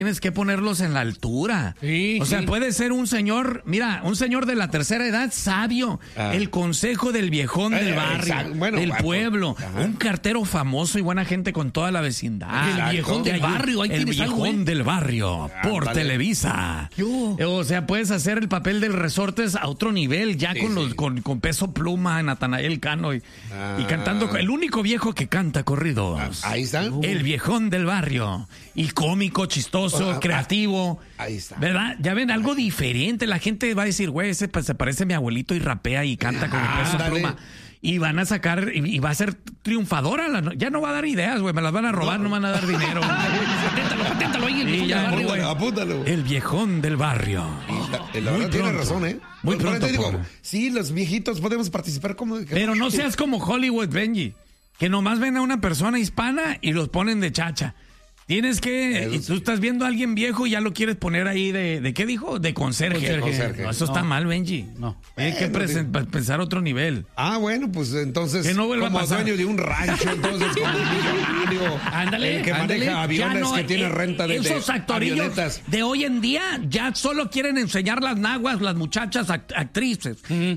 tienes que ponerlos en la altura. Sí, o sea, puede ser un señor, mira, un señor de la tercera edad sabio, el consejo del viejón del barrio, del pueblo, un cartero famoso y buena gente con toda la vecindad. El viejón del barrio, ahí el tienes algo, viejón del barrio, por Televisa. O sea, puedes hacer el papel del Resortes a otro nivel, ya con Peso Pluma, Natanael Cano y cantando, el único viejo que canta corridos. Ahí está. El viejón del barrio. Y cómico, chistoso, creativo. Ahí está. ¿Verdad? Ya ven, algo diferente. La gente va a decir, güey, ese se parece a mi abuelito y rapea y canta con el Peso Pluma. Y van a sacar, y va a ser triunfadora. Ya no va a dar ideas, güey. Me las van a robar, no van a dar dinero. Paténtalo ahí, el viejón del barrio, güey. Apúntalo. El viejón del barrio. La verdad tiene razón, ¿eh? Muy pronto. Sí, los viejitos podemos participar como... Pero no seas como Hollywood, Benji, que nomás ven a una persona hispana y los ponen de chacha. Tienes que... Y tú estás viendo a alguien viejo y ya lo quieres poner ahí de ¿qué dijo? De conserje. No, eso está mal, Benji. No. Hay que pensar otro nivel. Bueno, pues entonces... Que no vuelva a pasar. Dueño de un rancho, entonces como millonario. Ándale, que maneja aviones, que tiene renta de esos actorillos avionetas. de hoy en día ya solo quieren enseñar las naguas, las muchachas actrices.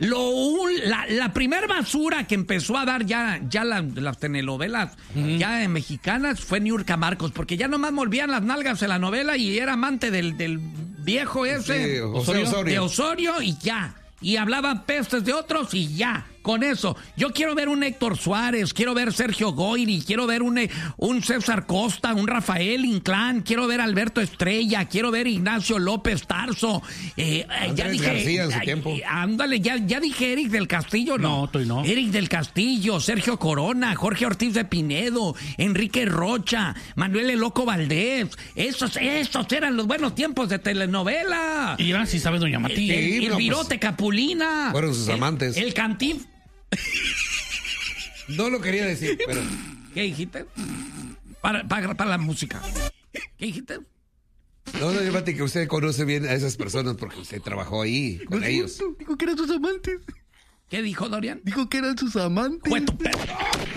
La primer basura que empezó a dar ya las telenovelas ya mexicanas fue Niurka Marcos, porque ya nomás volvían las nalgas en la novela y era amante del viejo ese, de Osorio y ya. Y hablaba pestes de otros y ya. Con eso, yo quiero ver un Héctor Suárez, quiero ver Sergio Goyri, quiero ver un César Costa, un Rafael Inclán, quiero ver Alberto Estrella, quiero ver Ignacio López Tarso. Ya dije García en su tiempo. Ándale, ya dije Eric del Castillo, ¿no? No. Eric del Castillo, Sergio Corona, Jorge Ortiz de Pinedo, Enrique Rocha, Manuel El Loco Valdés. Esos eran los buenos tiempos de telenovela. Y ahora sí sabe doña Matilde. El Virote Capulina. Fueron sus amantes. El Cantif. No lo quería decir, pero... ¿Qué dijiste? Para la música. ¿Qué dijiste? No, Mati, que usted conoce bien a esas personas porque usted trabajó ahí con ellos. Dijo que eran sus amantes. ¿Qué dijo Dorian? Dijo que eran sus amantes. Fue tu perro.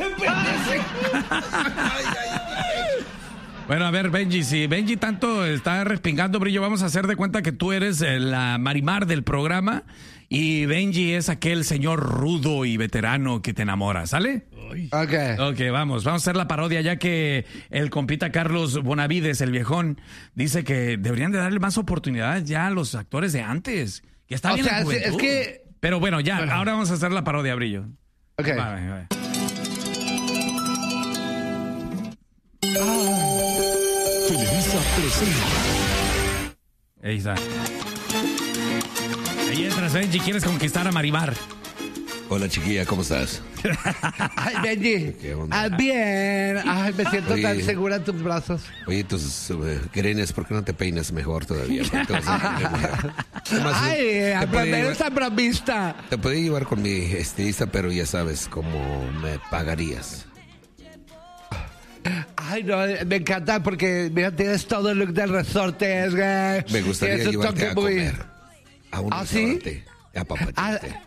Bueno, a ver, Benji, si Benji tanto está respingando brillo, vamos a hacer de cuenta que tú eres la Marimar del programa y Benji es aquel señor rudo y veterano que te enamora, ¿sale? Ok, vamos a hacer la parodia, ya que el compita Carlos Bonavides, el viejón, dice que deberían de darle más oportunidades ya a los actores de antes. Que está bien la juventud. Es que... Pero bueno, ya, ahora vamos a hacer la parodia, brillo. Ok. Va. Televisa presenta. Ahí está. Ahí entras, Benji, quieres conquistar a Marimar. Hola, chiquilla, ¿cómo estás? Ay, Benji. ¿Qué onda? Bien. Ay, me siento Oye. tan segura en tus brazos. Oye, tus grenes, ¿por qué no te peinas mejor todavía? Ay, eres tan bromista. Te podía llevar con mi estilista, pero ya sabes cómo me pagarías. Ay, no, me encanta porque, mira, tienes todo el look del resorte. Me gustaría Tienes un llevarte toque a muy... comer a un restaurante. A papacharte.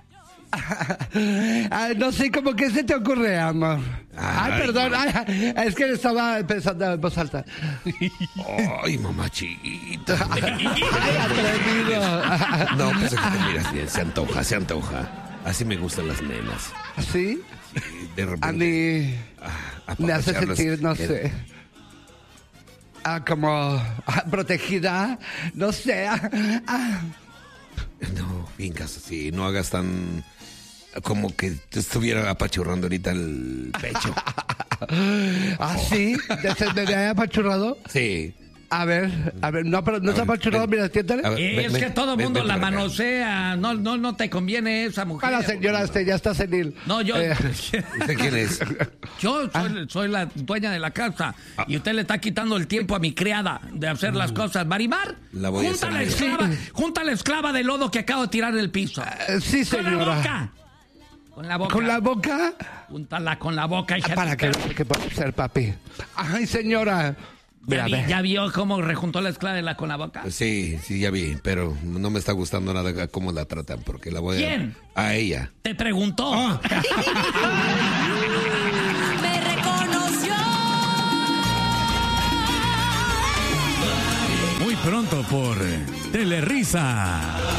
No sé, ¿cómo que se te ocurre, amor? Ay, perdón. Ay, es que estaba pensando en voz alta. Ay, mamachita. Ay, atrevido. No, pues es que te miras bien. Se antoja. Así me gustan las nenas. ¿Sí? Y de repente... Andy, me hace apapacharlas. sentir, no sé... como protegida, no sé. No, fincas así, no hagas tan... Como que te estuviera apachurrando ahorita el pecho. ¿Ah, sí? ¿Me había apachurrado? Sí. A ver, no, pero no está apachurrado, mira, tiéntale. Es que todo el mundo la manosea, no te conviene esa mujer. A la señora, ya está senil. No, yo... ¿Usted quién es? Yo soy la dueña de la casa y usted le está quitando el tiempo a mi criada de hacer las cosas. Marimar, La voy a hacer mía. junta la esclava de lodo que acabo de tirar del piso. Sí, Con señora. la boca. ¿Con la boca? Júntala con la boca, hija. ¿Para qué puede ser, papi? Ay, señora. ¿Ya vio cómo rejuntó la esclava con la boca? Sí, ya vi, pero no me está gustando nada cómo la tratan, porque la voy ¿Quién? a ella. Te preguntó. pronto por Telerisa.